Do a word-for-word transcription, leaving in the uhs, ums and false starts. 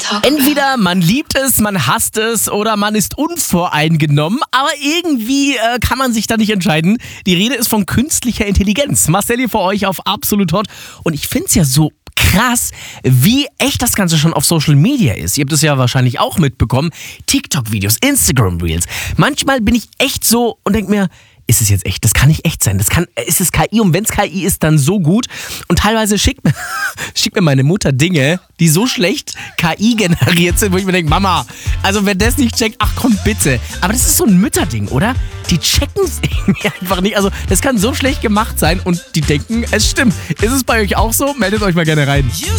Entweder man liebt es, man hasst es oder man ist unvoreingenommen, aber irgendwie äh, kann man sich da nicht entscheiden. Die Rede ist von künstlicher Intelligenz. Marcel hier für euch auf Absolut Hot und ich finde es ja so krass, wie echt das Ganze schon auf Social Media ist. Ihr habt es ja wahrscheinlich auch mitbekommen. TikTok-Videos, Instagram-Reels. Manchmal bin ich echt so und denke mir, ist es jetzt echt? Das kann nicht echt sein. Das kann, ist es K I? Und wenn es K I ist, dann so gut. Und teilweise schickt mir, schickt mir meine Mutter Dinge, die so schlecht K I generiert sind, wo ich mir denke, Mama, also wer das nicht checkt, ach komm bitte. Aber das ist so ein Mütterding, oder? Die checken es irgendwie einfach nicht. Also das kann so schlecht gemacht sein und die denken, es stimmt. Ist es bei euch auch so? Meldet euch mal gerne rein.